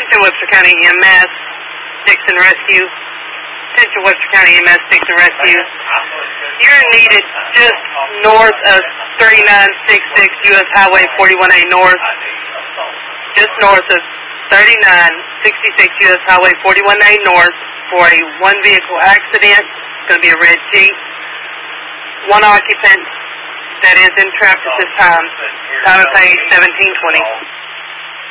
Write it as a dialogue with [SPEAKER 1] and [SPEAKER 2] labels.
[SPEAKER 1] Attention Webster County EMS, Dixon Rescue. Attention Webster County EMS, Dixon Rescue. You're needed just north of 3966 U.S. Highway 41A North. Just north of 3966 U.S. Highway 41A North for a one-vehicle accident. It's going to be a red Jeep. One occupant that is in traffic at this time. Time of page 1720.